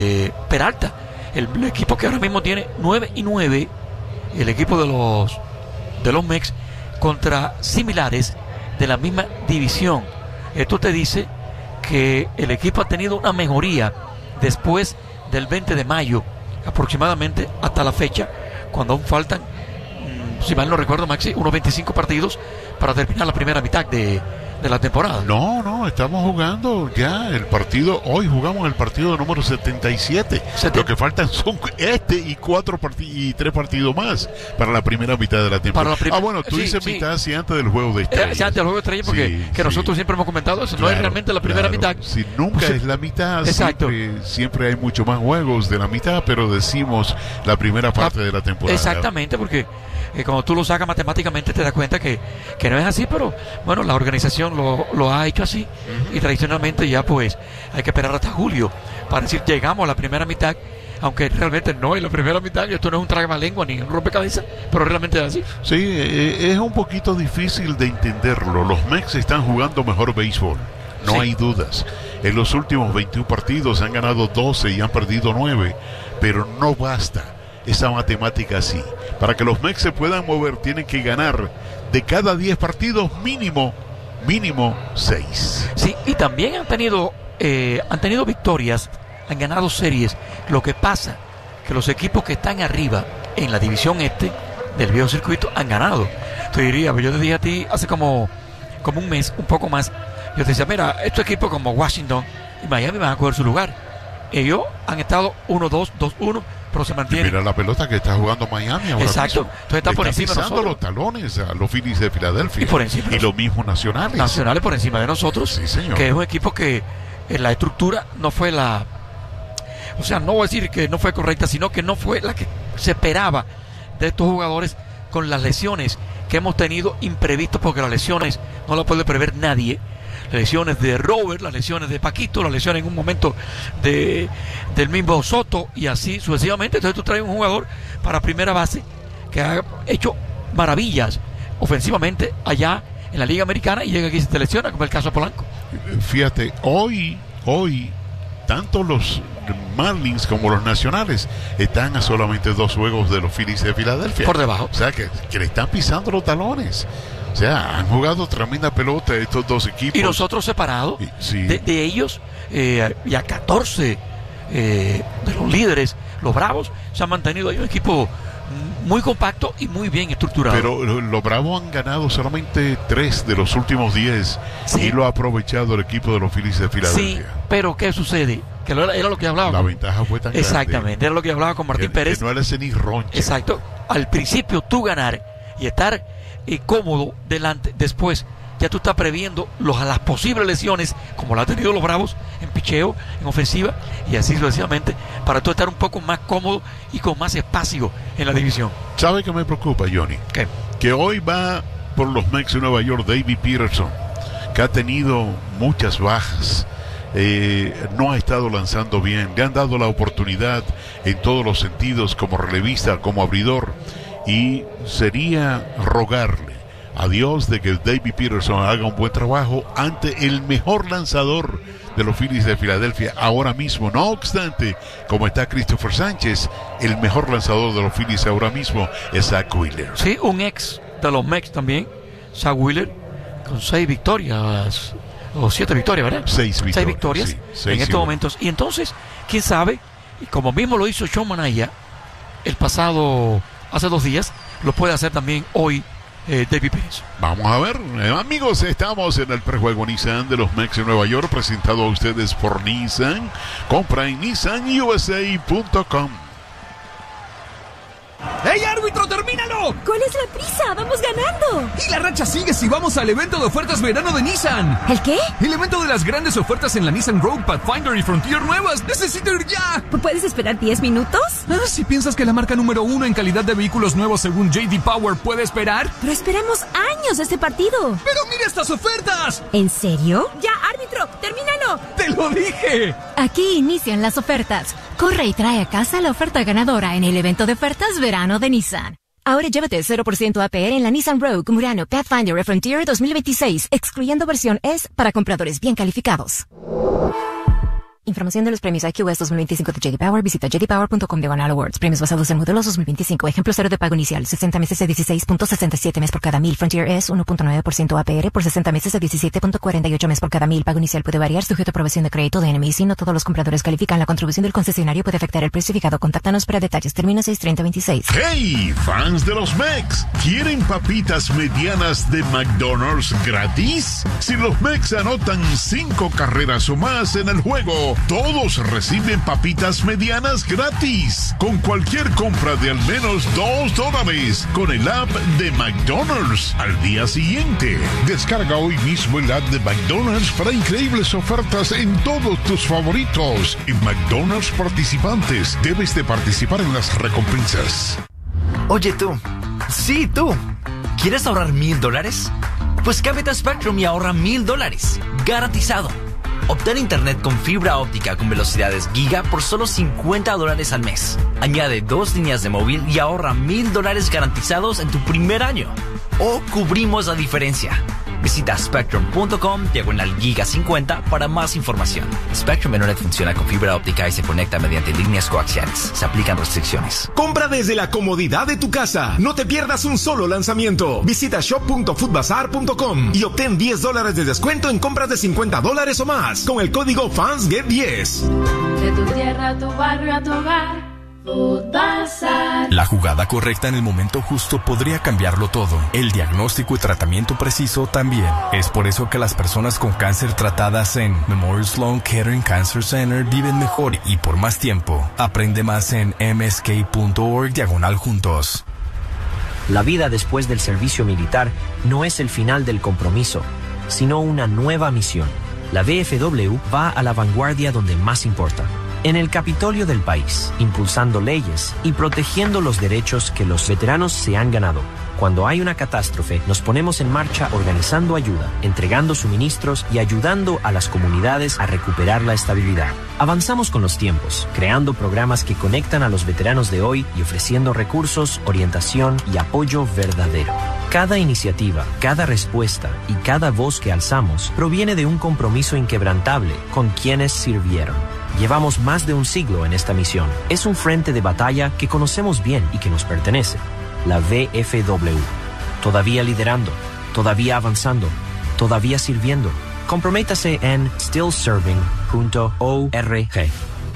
Peralta, el equipo que ahora mismo tiene 9-9, el equipo de los Mex contra similares de la misma división. Esto te dice que el equipo ha tenido una mejoría después del 20 de mayo aproximadamente hasta la fecha, cuando aún faltan, si mal no recuerdo, Maxi, unos 25 partidos para terminar la primera mitad de la temporada. No, estamos jugando ya el partido. Hoy jugamos el partido número 77. Lo que faltan son y 3 partidos más para la primera mitad de la temporada. Bueno, tú dices mitad si antes del juego de estrellas. Antes del juego de estrellas, porque nosotros siempre hemos comentado eso. Claro, no es realmente la primera mitad. Si nunca es la mitad, siempre hay mucho más juegos de la mitad, pero decimos la primera parte de la temporada. Exactamente, porque cuando tú lo sacas matemáticamente te das cuenta que no es así, pero bueno, la organización lo ha hecho así. Y tradicionalmente ya pues hay que esperar hasta julio para decir llegamos a la primera mitad, aunque realmente no es la primera mitad. Esto no es un tragalengua ni un rompecabezas, pero realmente es así. Sí, es un poquito difícil de entenderlo. Los Mex están jugando mejor béisbol, no hay dudas. En los últimos 21 partidos han ganado 12 y han perdido 9, pero no basta esa matemática así. Para que los Mex se puedan mover, tienen que ganar de cada 10 partidos mínimo 6. Sí, y también han tenido victorias, han ganado series. Lo que pasa que los equipos que están arriba en la división del viejo circuito han ganado. Te diría, yo te dije a ti hace como un mes, un poco más, yo te decía, mira, estos equipos como Washington y Miami van a coger su lugar. Ellos han estado 1-2, 2-1, pero se mantienen. Mira la pelota que está jugando Miami ahora. Exacto. Mismo. Entonces está por encima de nosotros. Los talones a los Phillies de Filadelfia. Y lo mismo Nacionales. Nacionales por encima de nosotros. Sí, señor. Que es un equipo que en la estructura no fue la... O sea, no voy a decir que no fue correcta, sino que no fue la que se esperaba de estos jugadores con las lesiones que hemos tenido imprevistos, porque las lesiones no las puede prever nadie. Las lesiones de Robert, las lesiones de Paquito, las lesiones en un momento del mismo Soto y así sucesivamente. Entonces tú traes un jugador para primera base que ha hecho maravillas ofensivamente allá en la Liga Americana y llega aquí y se te lesiona, como el caso de Polanco. Fíjate, hoy tanto los Marlins como los Nacionales están a solamente 2 juegos de los Phillies de Filadelfia. Por debajo. O sea, que le están pisando los talones. O sea, han jugado tremenda pelota estos dos equipos. Y nosotros separados de ellos, ya 14 de los líderes, los Bravos, se han mantenido ahí un equipo muy compacto y muy bien estructurado. Pero los Bravos han ganado solamente 3 de los últimos 10 y lo ha aprovechado el equipo de los Phillies de Filadelfia. Sí, pero ¿qué sucede? Que era lo que hablaba. La ventaja fue tan grande. Era lo que hablaba con Martín Pérez. Que no era ese ni roncha. Exacto. Al principio tú ganar y estar cómodo delante, después ya tú estás previendo las posibles lesiones, como la han tenido los Bravos en picheo, en ofensiva, y así sucesivamente, para tú estar un poco más cómodo y con más espacio en la división. ¿Sabe qué me preocupa, Johnny? ¿Qué? Que hoy va por los Mets de Nueva York David Peterson, que ha tenido muchas bajas, no ha estado lanzando bien, le han dado la oportunidad en todos los sentidos, como relevista, como abridor, y sería rogarle a Dios de que David Peterson haga un buen trabajo ante el mejor lanzador de los Phillies de Filadelfia ahora mismo. No obstante, como está Christopher Sánchez, el mejor lanzador de los Phillies ahora mismo es Zach Wheeler. Sí, un ex de los Mets también, Zach Wheeler, con 6 victorias o 7 victorias, ¿verdad? 6 victorias sí, en estos momentos. Y entonces, quién sabe, y como mismo lo hizo Sean Manaea hace 2 días, lo puede hacer también hoy David Pérez. Vamos a ver, amigos, estamos en el prejuego Nissan de los Mets de Nueva York, presentado a ustedes por Nissan. Compra en nissanusa.com. ¡Ey, árbitro, termínalo! ¿Cuál es la prisa? ¡Vamos ganando! Y la racha sigue si vamos al evento de ofertas verano de Nissan. ¿El qué? El evento de las grandes ofertas en la Nissan Rogue, Pathfinder y Frontier nuevas. ¡Necesito ir ya! ¿Puedes esperar 10 minutos? Si piensas que la marca número 1 en calidad de vehículos nuevos según J.D. Power puede esperar. Pero esperamos años este partido. ¡Pero mira estas ofertas! ¿En serio? ¡Ya, árbitro! ¡Termínalo! ¡Te lo dije! Aquí inician las ofertas. Corre y trae a casa la oferta ganadora en el evento de ofertas verano de Nissan. Ahora llévate 0% APR en la Nissan Rogue, Murano, Pathfinder y Frontier 2026, excluyendo versión S para compradores bien calificados. Información de los premios IQS 2025 de J.D. Power. Visita jdpower.com/awards. Premios basados en modelos 2025. Ejemplo 0 de pago inicial. 60 meses de 16.67 mes por cada 1000. Frontier es 1.9% APR por 60 meses de 17.48 mes por cada 1000. Pago inicial puede variar sujeto a aprobación de crédito de NMC. No todos los compradores califican. La contribución del concesionario puede afectar el precio fijado. Contáctanos para detalles. Termina 6/30/26. ¡Hey! Fans de los Mex, ¿quieren papitas medianas de McDonald's gratis? Si los Mex anotan 5 carreras o más en el juego, todos reciben papitas medianas gratis. Con cualquier compra de al menos $2 con el app de McDonald's al día siguiente. Descarga hoy mismo el app de McDonald's para increíbles ofertas en todos tus favoritos. En McDonald's participantes, debes de participar en las recompensas. Oye tú, sí tú, ¿quieres ahorrar $1,000? Pues cámbiate a Spectrum y ahorra $1,000, garantizado. Obtén internet con fibra óptica con velocidades giga por solo $50 al mes. Añade 2 líneas de móvil y ahorra $1,000 garantizados en tu primer año. O cubrimos la diferencia. Visita spectrum.com/giga50 para más información. Spectrum Internet funciona con fibra óptica y se conecta mediante líneas coaxiales. Se aplican restricciones. Compra desde la comodidad de tu casa. No te pierdas un solo lanzamiento. Visita shop.foodbazar.com y obtén $10 de descuento en compras de $50 o más con el código FANSGET10. De tu tierra a tu barrio a tu hogar. La jugada correcta en el momento justo podría cambiarlo todo. El diagnóstico y tratamiento preciso también. Es por eso que las personas con cáncer tratadas en Memorial Sloan Kettering Cancer Center viven mejor y por más tiempo. Aprende más en msk.org/juntos. La vida después del servicio militar no es el final del compromiso, sino una nueva misión. La VFW va a la vanguardia donde más importa. En el Capitolio del país, impulsando leyes y protegiendo los derechos que los veteranos se han ganado. Cuando hay una catástrofe, nos ponemos en marcha organizando ayuda, entregando suministros y ayudando a las comunidades a recuperar la estabilidad. Avanzamos con los tiempos, creando programas que conectan a los veteranos de hoy y ofreciendo recursos, orientación y apoyo verdadero. Cada iniciativa, cada respuesta y cada voz que alzamos proviene de un compromiso inquebrantable con quienes sirvieron. Llevamos más de un siglo en esta misión. Es un frente de batalla que conocemos bien y que nos pertenece. La VFW. Todavía liderando, todavía avanzando, todavía sirviendo. Comprométase en stillserving.org.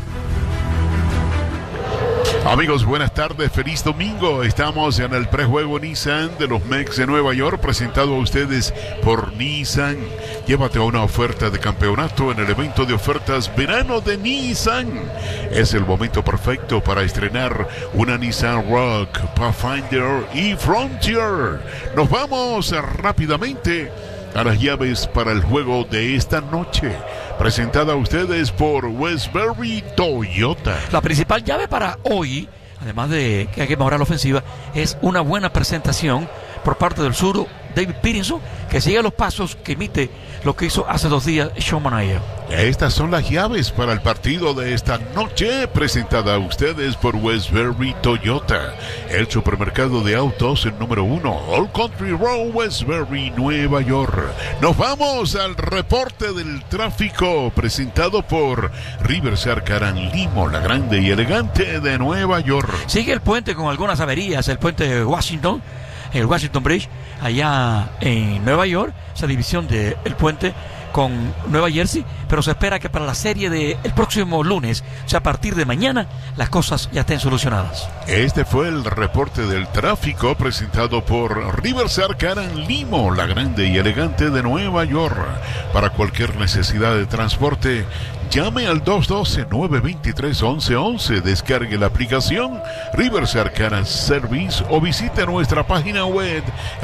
Amigos, buenas tardes, feliz domingo. Estamos en el prejuego Nissan de los Mex de Nueva York, presentado a ustedes por Nissan. Llévate a una oferta de campeonato en el evento de ofertas verano de Nissan. Es el momento perfecto para estrenar una Nissan Rogue, Pathfinder y Frontier. Nos vamos rápidamente a las llaves para el juego de esta noche, presentada a ustedes por Westbury Toyota. La principal llave para hoy, además de que hay que mejorar la ofensiva, es una buena presentación por parte del zurdo David Peterson, que sigue los pasos que imite lo que hizo hace 2 días Sean Manaea. Estas son las llaves para el partido de esta noche, presentada a ustedes por Westbury Toyota, el supermercado de autos el número 1, Old Country Road, Westbury, Nueva York. Nos vamos al reporte del tráfico, presentado por Riverside Caran Limo, la grande y elegante de Nueva York. Sigue el puente con algunas averías, el puente de Washington, el Washington Bridge, allá en Nueva York, esa división del puente con Nueva Jersey, pero se espera que para la serie del próximo lunes, o sea, a partir de mañana, las cosas ya estén solucionadas. Este fue el reporte del tráfico presentado por Riverside Caran Limo, la grande y elegante de Nueva York. Para cualquier necesidad de transporte, llame al 212-923-1111, descargue la aplicación Riverside Caran Service o visite nuestra página web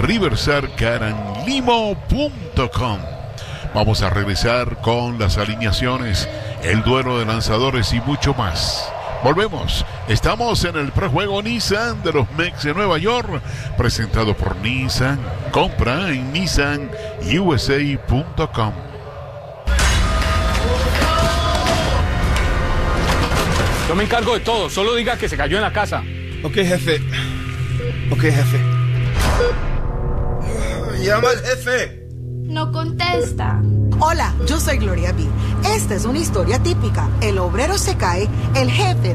riversidecaranlimo.com. Vamos a regresar con las alineaciones, el duelo de lanzadores y mucho más. Volvemos. Estamos en el prejuego Nissan de los Mex de Nueva York, presentado por Nissan. Compra en nissanusa.com. Yo me encargo de todo, solo diga que se cayó en la casa. Ok, jefe. Llama al jefe. No contesta. Hola, yo soy Gloria B. Esta es una historia típica. El obrero se cae, el jefe